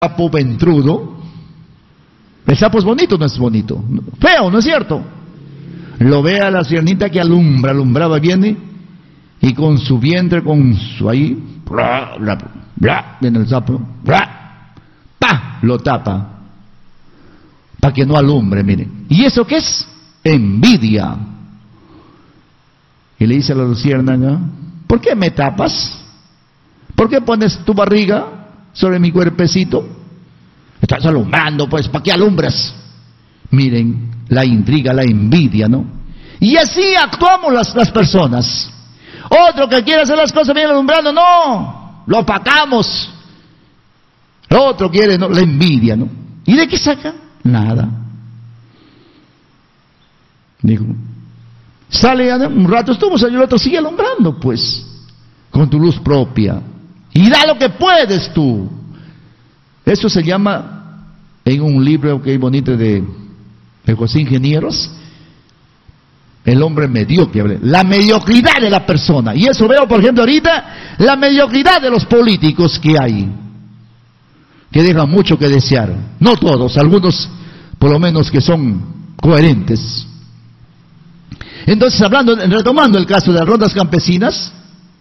sapo ventrudo. El sapo es bonito, no es bonito. Feo, ¿no es cierto? Lo ve a la sirenita que alumbraba, viene y con su vientre, con su ahí, viene el sapo, lo tapa para que no alumbre, mire. ¿Y eso qué es? Envidia. Y le dice a la luciérnaga: ¿por qué me tapas? ¿Por qué pones tu barriga sobre mi cuerpecito? Estás alumbrando, pues, ¿para qué alumbras? Miren, la intriga, la envidia, ¿no? Y así actuamos las personas. Otro que quiere hacer las cosas bien alumbrando, no, lo opacamos. Otro quiere, no, la envidia, ¿no? ¿Y de qué saca? Nada. Dijo, sale un rato, estuvo, y el otro sigue alumbrando, pues, con tu luz propia. Y da lo que puedes tú. Eso se llama, en un libro que hay bonito de José Ingenieros, el hombre mediocre, la mediocridad de la persona. Y eso veo, por ejemplo, ahorita, la mediocridad de los políticos que hay, que dejan mucho que desear. No todos, algunos por lo menos que son coherentes. Entonces, retomando el caso de las rondas campesinas,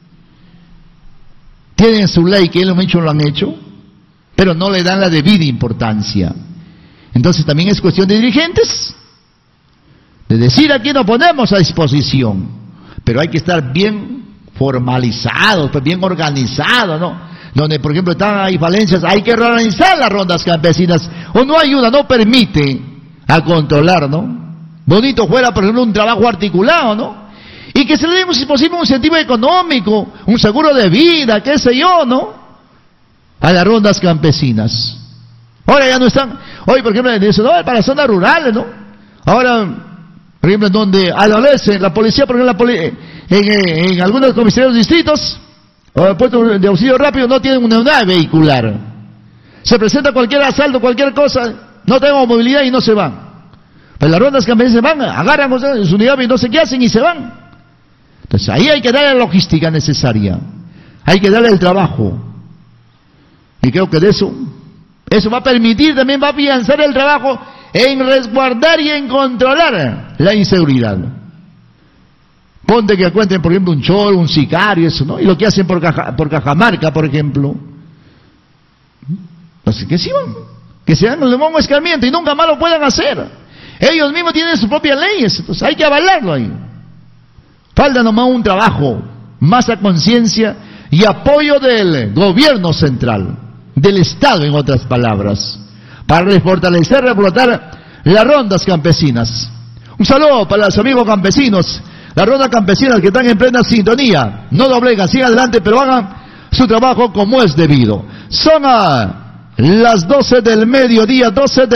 tienen su ley que lo han hecho, pero no le dan la debida importancia. Entonces también es cuestión de dirigentes, de decir aquí nos ponemos a disposición, pero hay que estar bien formalizados, pues bien organizados, ¿no? Donde, por ejemplo, están ahí falencias, hay que reorganizar las rondas campesinas, o no ayuda, no permite a controlar, ¿no? Bonito fuera, por ejemplo, un trabajo articulado, ¿no? Y que se le dé, si posible, un incentivo económico, un seguro de vida, qué sé yo, ¿no? A las rondas campesinas. Ahora ya no están, hoy por ejemplo dicen, no, para zonas rurales, ¿no? Ahora, por ejemplo, donde adolece la policía, por ejemplo, en algunos comisarios de distritos, o el puesto de auxilio rápido, no tienen una unidad vehicular. Se presenta cualquier asalto, cualquier cosa, no tengo movilidad y no se van. Pues las rondas campesinas se van, agarran su unidad y no sé qué hacen y se van. Entonces ahí hay que darle la logística necesaria, hay que darle el trabajo. Y creo que de eso va a permitir, también va a afianzar el trabajo en resguardar y en controlar la inseguridad. Ponte que encuentren, por ejemplo, un choro, un sicario, eso, ¿no? Y lo que hacen por Cajamarca, por ejemplo. Entonces, que sí van, que se hagan el mismo escarmiento y nunca más lo puedan hacer. Ellos mismos tienen sus propias leyes, entonces hay que avalarlo ahí. Falta nomás un trabajo, más a conciencia y apoyo del gobierno central, del Estado, en otras palabras, para fortalecer, reforzar las rondas campesinas. Un saludo para los amigos campesinos, las rondas campesinas que están en plena sintonía. No doblegan, sigan adelante, pero hagan su trabajo como es debido. Son a las 12 del mediodía,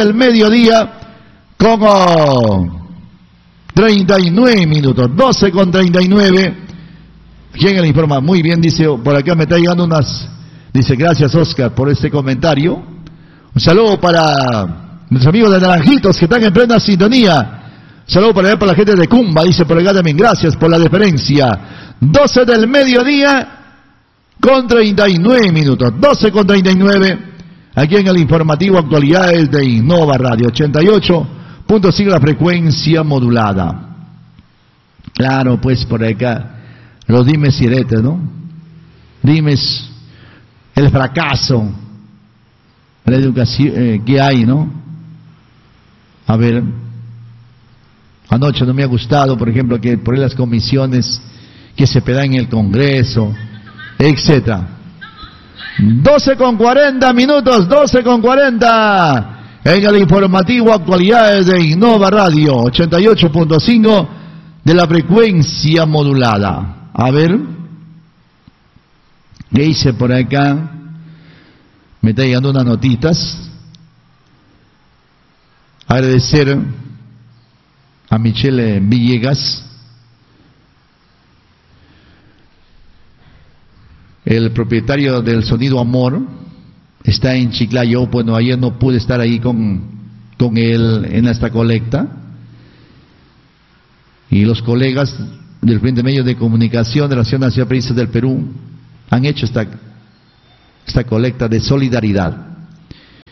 con 39 minutos, 12 con 39. ¿Quién le informa? Muy bien, dice, por acá me está llegando dice, gracias Oscar por este comentario. Un saludo para nuestros amigos de Naranjitos que están en plena sintonía. Un saludo para la gente de Cumba, dice por acá también, gracias por la deferencia. 12 del mediodía con 39 minutos, 12 con 39, aquí en el informativo Actualidades de Innova Radio, 88.5 la frecuencia modulada. Claro, pues por acá los dimes y diretes, ¿no? Dimes el fracaso, la educación que hay, ¿no? A ver, anoche no me ha gustado, por ejemplo, que por las comisiones que se pedan en el Congreso, etcétera. 12 con 40 minutos, 12 con 40, en el informativo Actualidades de Innova Radio, 88.5 de la frecuencia modulada. A ver, ¿qué hice por acá? Me está llegando unas notitas. Agradecer a Michelle Villegas, el propietario del Sonido Amor, está en Chiclayo. Bueno, ayer no pude estar ahí con él en esta colecta. Y los colegas del Frente de Medios de Comunicación de la Asociación Nacional de Periodistas del Perú han hecho esta colecta de solidaridad.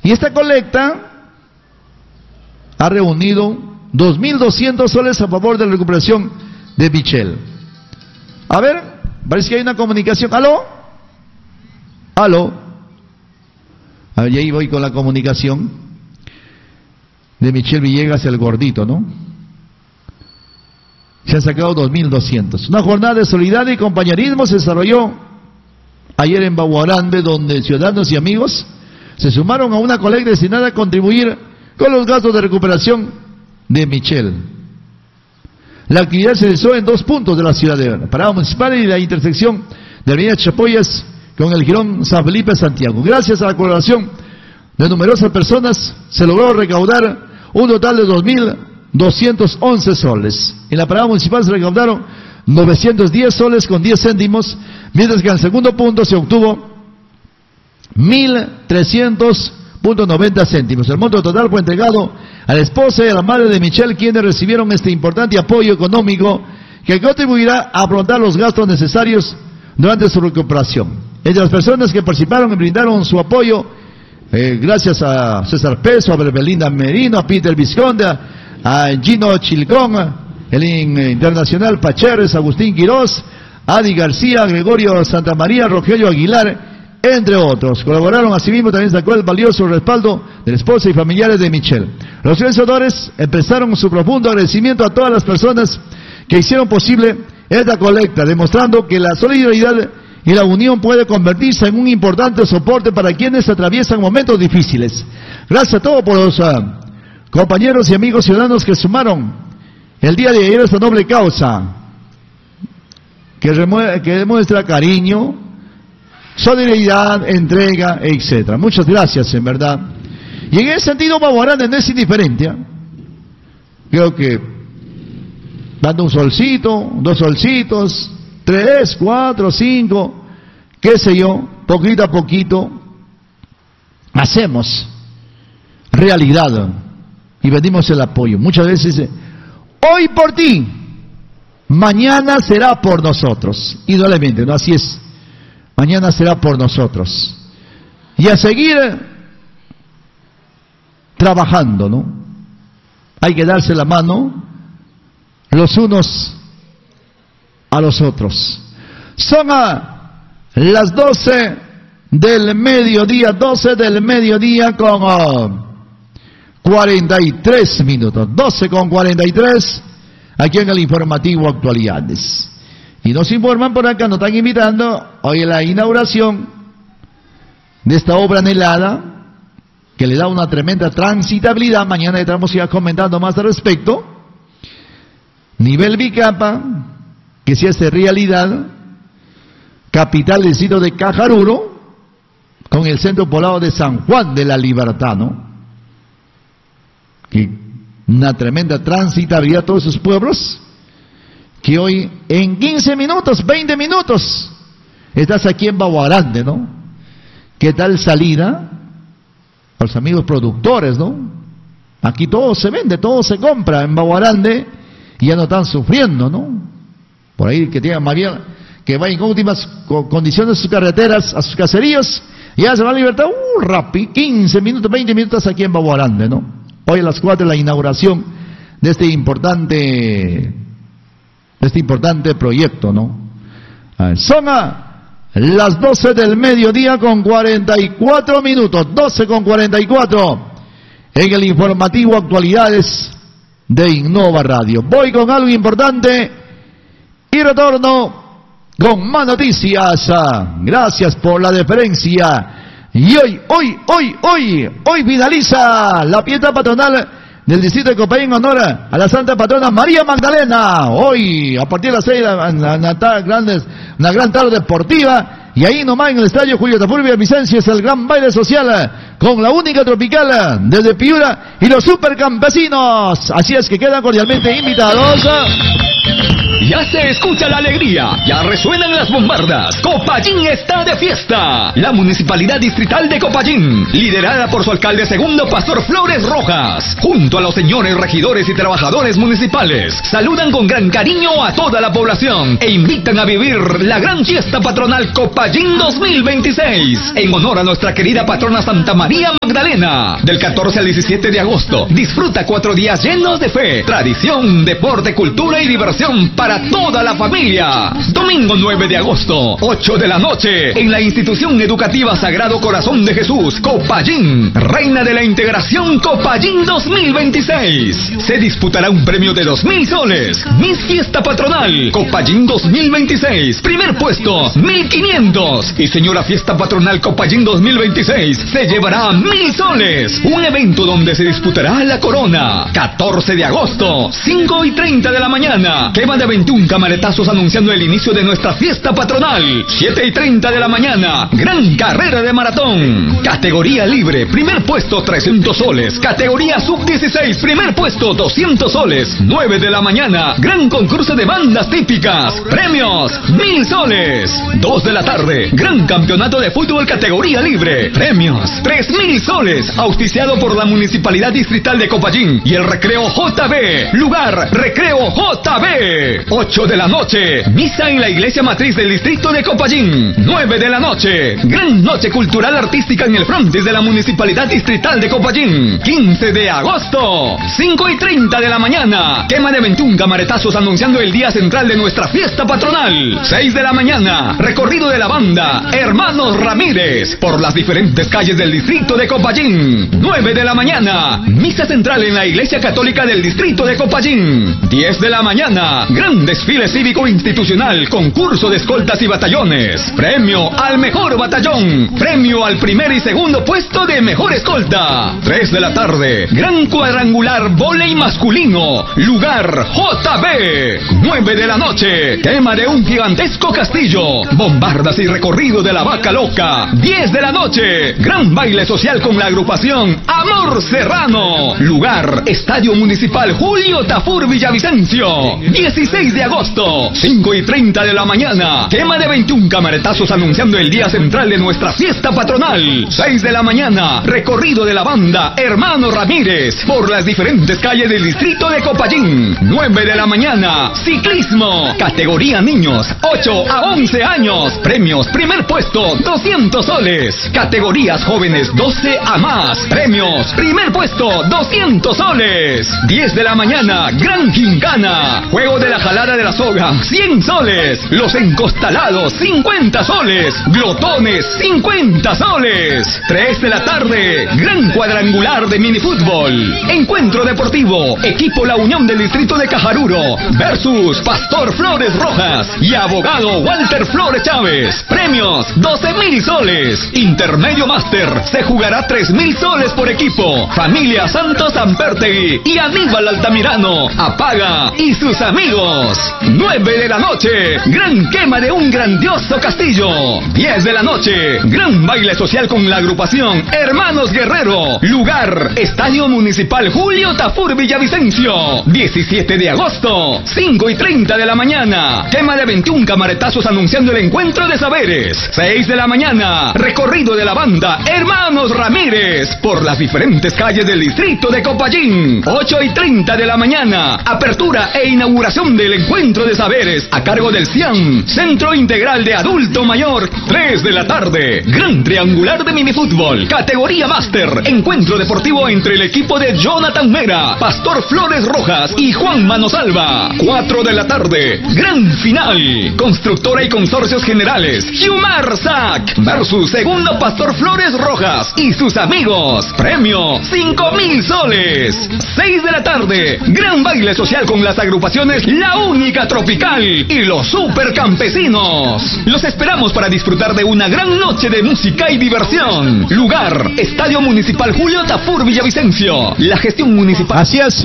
Y esta colecta ha reunido 2.200 soles a favor de la recuperación de Michelle. A ver, parece que hay una comunicación. ¿Aló? ¿Aló? A ver, y ahí voy con la comunicación de Michelle Villegas, el gordito, ¿no? Se han sacado 2.200. Una jornada de solidaridad y compañerismo se desarrolló ayer en Baguarande, donde ciudadanos y amigos se sumaron a una colecta destinada a contribuir con los gastos de recuperación de Michelle. La actividad se realizó en 2 puntos de la ciudad de Parada Municipal y la intersección de Avenida Chapoyas con el jirón San Felipe Santiago. Gracias a la colaboración de numerosas personas se logró recaudar un total de 2.211 soles. En la Parada Municipal se recaudaron 910 soles con 10 céntimos, mientras que en el segundo punto se obtuvo 1.300.90 céntimos. El monto total fue entregado a la esposa y a la madre de Michelle, quienes recibieron este importante apoyo económico que contribuirá a afrontar los gastos necesarios durante su recuperación. Entre las personas que participaron y brindaron su apoyo, gracias a César Peso, a Belinda Merino, a Peter Vizconde, a Gino Chilcón, el internacional Pacheres, Agustín Quirós, Adi García, Gregorio Santamaría, Rogelio Aguilar, entre otros. Colaboraron asimismo, también sacó el valioso respaldo de la esposa y familiares de Michelle. Los vencedores expresaron su profundo agradecimiento a todas las personas que hicieron posible esta colecta, demostrando que la solidaridad y la unión puede convertirse en un importante soporte para quienes atraviesan momentos difíciles. Gracias a todos por los compañeros y amigos ciudadanos que sumaron el día de ayer a esta noble causa, que demuestra cariño, solidaridad, entrega, etc. Muchas gracias, en verdad. Y en ese sentido, Baguarande no es indiferente. Creo que dando un solcito, 2 solcitos, 3, 4, 5, qué sé yo, poquito a poquito, hacemos realidad y vendimos el apoyo. Muchas veces dice, hoy por ti, mañana será por nosotros. Indudablemente, ¿no? Así es. Mañana será por nosotros. Y a seguir trabajando, ¿no? Hay que darse la mano los unos a los otros. Son a las 12 del mediodía, 12 del mediodía con 43 minutos, 12 con 43, aquí en el informativo Actualidades. Y nos informan por acá, nos están invitando hoy a la inauguración de esta obra anhelada, que le da una tremenda transitabilidad. Mañana estaremos ya comentando más al respecto. Nivel Bicapa, que se hace realidad, capital del distrito de Cajaruro, con el centro poblado de San Juan de la Libertad, ¿no? Que una tremenda transitabilidad a todos esos pueblos, que hoy en 15 minutos, 20 minutos, estás aquí en Baguarande, ¿no? ¿Qué tal salida? A los amigos productores, ¿no? Aquí todo se vende, todo se compra en Baguarande y ya no están sufriendo, ¿no? Por ahí que tengan más bien, que vayan con últimas condiciones a sus carreteras, a sus caseríos, y ya se va a Libertad, rápido, 15 minutos, 20 minutos aquí en Baguarande, ¿no? Hoy a las 4 la inauguración de este importante proyecto, ¿no? Son a las 12 del mediodía con 44 minutos, 12 con 44, en el informativo Actualidades de Innova Radio. Voy con algo importante y retorno con más noticias. Gracias por la deferencia. Y hoy finaliza la fiesta patronal del distrito de Copay en honor a la Santa Patrona María Magdalena. Hoy, a partir de las 6, una gran tarde deportiva. Y ahí nomás en el estadio Julio Tafur Villavicencio es el gran baile social con la única tropical desde Piura y los supercampesinos. Así es que quedan cordialmente invitados. Ya se escucha la alegría, ya resuenan las bombardas. Copayín está de fiesta. La Municipalidad Distrital de Copayín, liderada por su alcalde segundo, Pastor Flores Rojas, junto a los señores regidores y trabajadores municipales, saludan con gran cariño a toda la población e invitan a vivir la gran fiesta patronal Copayín 2026, en honor a nuestra querida patrona Santa María Magdalena. Del 14 al 17 de agosto, disfruta 4 días llenos de fe, tradición, deporte, cultura y diversión para toda la familia. Domingo 9 de agosto, 8 de la noche, en la institución educativa Sagrado Corazón de Jesús, Copayín, Reina de la Integración Copayín 2026. Se disputará un premio de 2,000 soles. Miss Fiesta Patronal Copayín 2026, primer puesto 1,500. Y señora Fiesta Patronal Copayín 2026 se llevará 1,000 soles. Un evento donde se disputará la corona. 14 de agosto, 5:30 de la mañana, quema de 21 camaretazos anunciando el inicio de nuestra fiesta patronal. 7:30 de la mañana, gran carrera de maratón. Categoría libre, primer puesto 300 soles. Categoría sub-16, primer puesto 200 soles. 9 de la mañana, gran concurso de bandas típicas. Premios 1,000 soles. 2 de la tarde, gran campeonato de fútbol categoría libre. Premios 3,000 soles. Auspiciado por la Municipalidad Distrital de Copayín y el Recreo JB. Lugar, Recreo JB. 8 de la noche, misa en la iglesia matriz del distrito de Copayín. 9 de la noche, gran noche cultural artística en el frontis de la Municipalidad Distrital de Copayín. 15 de agosto, 5:30 de la mañana, quema de 21 camaretazos anunciando el día central de nuestra fiesta patronal. 6 de la mañana, recorrido de la banda Hermanos Ramírez por las diferentes calles del distrito de Copayín. 9 de la mañana, misa central en la iglesia católica del distrito de Copayín. 10 de la mañana, gran desfile cívico institucional, concurso de escoltas y batallones. Premio al mejor batallón. Premio al primer y segundo puesto de mejor escolta. 3 de la tarde, gran cuadrangular vóley masculino. Lugar JB. 9 de la noche, quema de un gigantesco castillo. Bombardas y recorrido de la vaca loca. 10 de la noche, gran baile social con la agrupación Amor Serrano. Lugar, Estadio Municipal Julio Tafur Villavicencio. 16 de agosto, 5:30 de la mañana, quema de 21 camaretazos anunciando el día central de nuestra fiesta patronal. 6 de la mañana, recorrido de la banda Hermano Ramírez por las diferentes calles del distrito de Copayín. 9 de la mañana, ciclismo, categoría niños, 8 a 11 años. Premios, primer puesto, 200 soles. Categorías jóvenes, 12 a más. Premios, primer puesto, 200 soles. 10 de la mañana, gran gincana. Juego de la jalada de la soga, 100 soles. Los encostalados, 50 soles. Glotones, 50 soles. 3 de la tarde, gran cuadrangular de minifútbol. Encuentro deportivo, equipo La Unión del distrito de Cajaruro versus Pastor Flores Rojas y abogado Walter Flores Chávez. Premios, 12,000 soles. Intermedio máster, se jugará 3,000 soles por equipo. Familia Santos Ampertegui y Aníbal Altamirano, Apaga y sus amigos. 9 de la noche, gran quema de un grandioso castillo. 10 de la noche, gran baile social con la agrupación Hermanos Guerrero. Lugar, Estadio Municipal Julio Tafur Villavicencio. 17 de agosto, 5:30 de la mañana, quema de 21 camaretazos anunciando el encuentro de saberes. 6 de la mañana, recorrido de la banda Hermanos Ramírez por las diferentes calles del distrito de Copayín. 8:30 de la mañana, apertura e inauguración del encuentro de saberes a cargo del CIAN, Centro Integral de Adulto Mayor. 3 de la tarde, gran triangular de minifútbol, categoría máster, encuentro deportivo entre el equipo de Jonathan Mera, Pastor Flores Rojas y Juan Manosalva. 4 de la tarde, gran final, constructora y consorcios generales, Humar Sac versus segundo Pastor Flores Rojas y sus amigos. Premio, 5,000 soles. 6 de la tarde, gran baile social con las agrupaciones La Única Tropical y los Supercampesinos. Los esperamos para disfrutar de una gran noche de música y diversión. Lugar, Estadio Municipal Julio Tafur Villavicencio. La gestión municipal. Así es,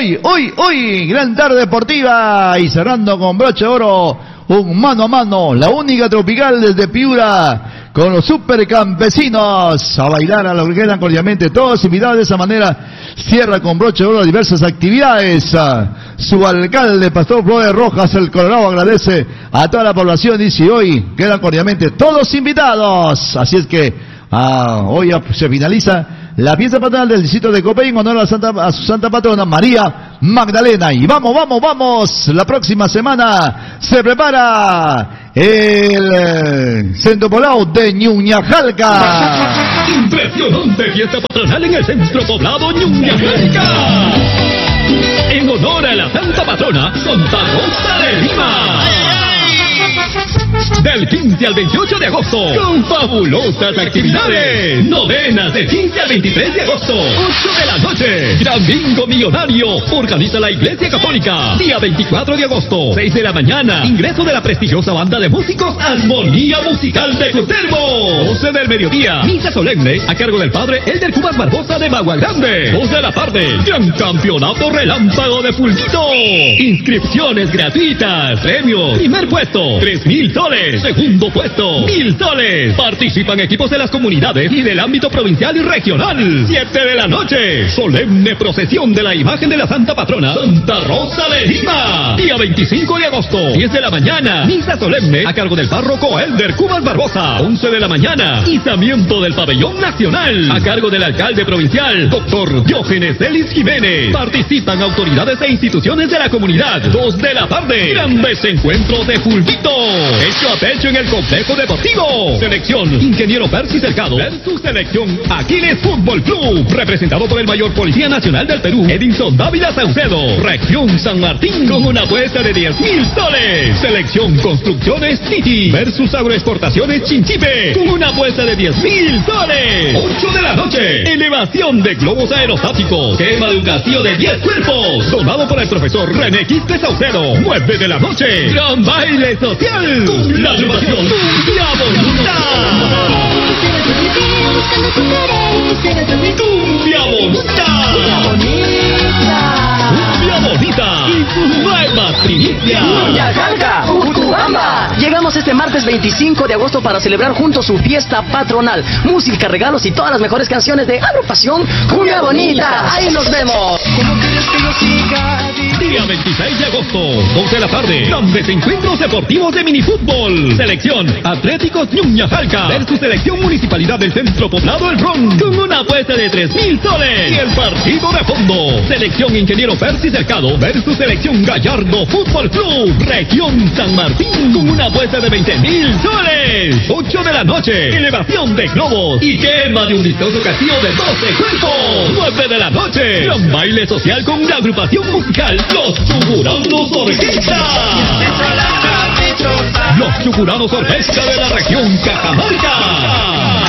hoy, gran tarde deportiva y cerrando con broche de oro, un mano a mano, La Única Tropical desde Piura, con los Supercampesinos, a bailar a lo que quedan cordialmente todos invitados de esa manera. cierra con broche de oro diversas actividades. Su alcalde, Pastor Flores Rojas, el Colorado, agradece a toda la población, dice, hoy quedan cordialmente todos invitados. Así es que hoy se finaliza la fiesta patronal del distrito de Copey en honor a su santa patrona María Magdalena. Y vamos, la próxima semana se prepara el Centro Poblado de Ñuñajalca. Impresionante fiesta patronal en el Centro Poblado Ñuñajalca, en honor a la santa patrona Santa Rosa de Lima. Del 15 al 28 de agosto, con fabulosas actividades. Novenas del 15 al 23 de agosto, 8 de la noche. Gran bingo millonario, organiza la Iglesia Católica. Día 24 de agosto, 6 de la mañana. Ingreso de la prestigiosa banda de músicos Armonía Musical de Cutervo. 12 del mediodía, misa solemne a cargo del padre Elder Cubas Barbosa de Magua Grande. 2 de la tarde, gran campeonato relámpago de Pulquito. Inscripciones gratuitas. Premios: primer puesto, 3,000 soles. Segundo puesto, 1,000 soles. Participan equipos de las comunidades y del ámbito provincial y regional. 7 de la noche, solemne procesión de la imagen de la Santa Patrona Santa Rosa de Lima. Día 25 de agosto, 10 de la mañana, misa solemne a cargo del párroco Elder Cubas Barbosa. 11 de la mañana, izamiento del pabellón nacional a cargo del alcalde provincial, doctor Diógenes Ellis Jiménez. Participan autoridades e instituciones de la comunidad. 2 de la tarde, gran desencuentro de Fulvito, hecho a pecho en el complejo deportivo. Selección Ingeniero Percy Cercado versus selección Aquiles Fútbol Club, representado por el mayor policía nacional del Perú, Edinson Dávila Saucedo. Reacción San Martín con una apuesta de 10,000 soles. Selección Construcciones Titi versus Agroexportaciones Chinchipe con una apuesta de 10,000 soles. 8 de la noche, elevación de globos aerostáticos, quema de un castillo de 10 cuerpos, donado por el profesor René Quispe Saucedo. 9 de la noche, gran baile social con la agrupación Cumbia Bonita. Cumbia Bonita y sus nuevas primicias. Ñuñajalca, Utubamba. Llegamos este martes 25 de agosto para celebrar juntos su fiesta patronal. Música, regalos y todas las mejores canciones de agrupación Cumbia Bonita. Ahí nos vemos. ¿Cómo quieres que yo siga? Día 26 de agosto, 2 de la tarde, grandes encuentros deportivos de minifútbol. Selección Atléticos Ñuñajalca versus Selección Municipalidad del Centro Poblado El Ron, con una apuesta de 3,000 soles. Y el partido de fondo, Selección Ingeniero Percy Cercado versus Selección Gallardo Fútbol Club, Región San Martín, con una apuesta de 20,000 soles. 8 de la noche, elevación de globos y quema de un vistoso castillo de 12 cuerpos. 9 de la noche, gran baile social con la agrupación musical Los Chuguranos Orquesta. Los Chuguranos Orquesta de la región Cajamarca.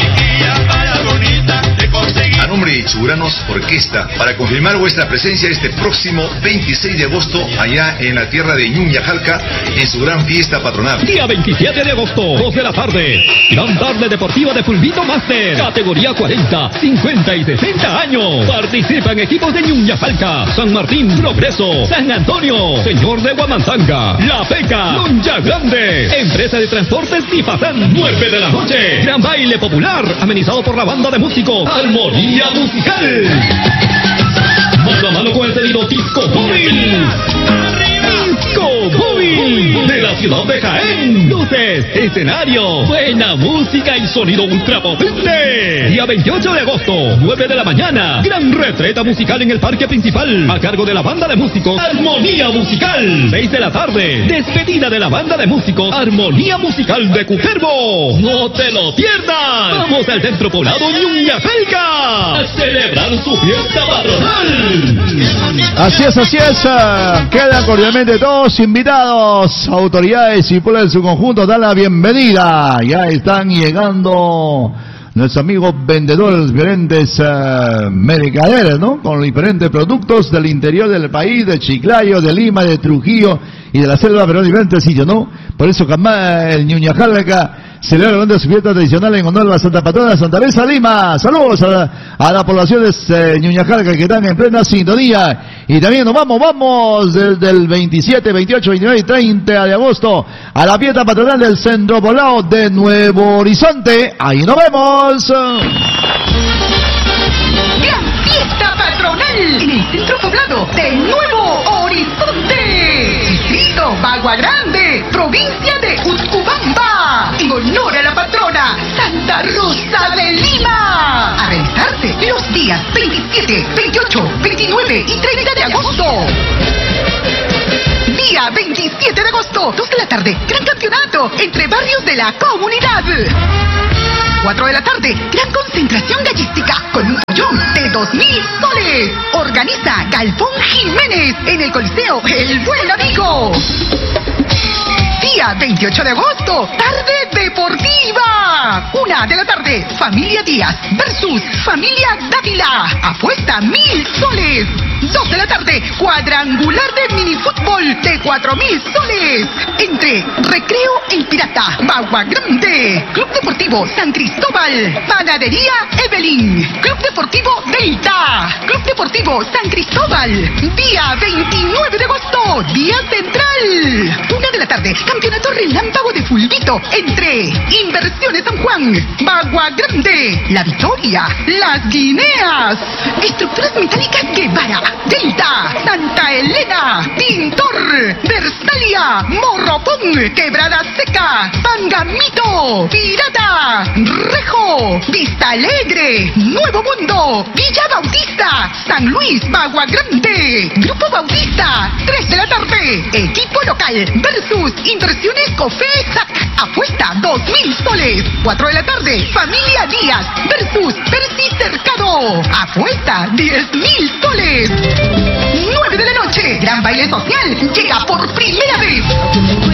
A nombre de Chuguranos Orquesta, para confirmar vuestra presencia este próximo 26 de agosto allá en la tierra de Ñuñajalca en su gran fiesta patronal. Día 27 de agosto, 2 de la tarde, gran tarde deportiva de Fulvito Master, categoría 40, 50 y 60 años. Participan equipos de Ñuñajalca, San Martín, Progreso, San Antonio, Señor de Guamantanga, La Peca, Lonja Grande, Empresa de Transportes Tipazán. 9 de la noche, gran baile popular amenizado por la banda de músicos Armonía Musical. Mano a mano con el sonido Disco Móvil. Disco Móvil de la ciudad de Jaén. Luces, escenario, buena música y sonido ultrapotente. Día 28 de agosto, 9 de la mañana, gran retreta musical en el parque principal a cargo de la banda de músicos Armonía Musical. 6 de la tarde, despedida de la banda de músicos Armonía Musical de Cutervo. No te lo pierdas. Vamos al Centro Poblado Ñuñajalca a celebrar su fiesta patronal. Así es. Quedan cordialmente todos invitados. Autoridades y pueblo en su conjunto dan la bienvenida. Ya están llegando nuestros amigos vendedores, diferentes mercaderes, ¿no? Con diferentes productos del interior del país, de Chiclayo, de Lima, de Trujillo y de la selva, pero en diferentes sitios, ¿no? Por eso jamás el Ñuñajalca celebra su fiesta tradicional en honor a la Santa Patrona Santa Teresa Lima. Saludos a la población de Ñuñajalca que están en plena sintonía. Y también nos vamos desde el 27, 28, 29 y 30 de agosto a la fiesta patronal del Centro Poblado de Nuevo Horizonte. Ahí nos vemos. Gran fiesta patronal Plaza de Lima. A realizarse los días 27, 28, 29 y 30 de agosto. Día 27 de agosto, 2 de la tarde, gran campeonato entre barrios de la comunidad. 4 de la tarde, gran concentración gallística con un millón de 2.000 soles. Organiza Galfón Jiménez en el Coliseo El Buen Amigo. Día 28 de agosto, tarde deportiva. 1 de la tarde, Familia Díaz versus Familia Dávila. Apuesta 1.000 soles. 2 de la tarde, cuadrangular de minifútbol de 4.000 soles. Entre Recreo El Pirata, Bagua Grande, Club Deportivo San Cristóbal, Panadería Evelyn, Club Deportivo Delta, Club Deportivo San Cristóbal. Día 29 de agosto, día central. 1 de la tarde, campeonato relámpago de fulbito entre Inversiones San Juan, Bagua Grande, La Victoria, Las Guineas, Estructuras Metálicas Guevara, Delta, Santa Elena, Pintor, Versalia, Morropón, Quebrada Seca, Pangamito, Pirata, Rejo, Vista Alegre, Nuevo Mundo, Villa Bautista, San Luis, Bagua Grande, Grupo Bautista. 3 de la tarde, equipo local versus Inversiones Cofesac. Apuesta 2.000 soles. 4 de la tarde, Familia Díaz versus Percy Cercado. Apuesta 10.000 soles. 9 de la noche, gran baile social llega por primera vez.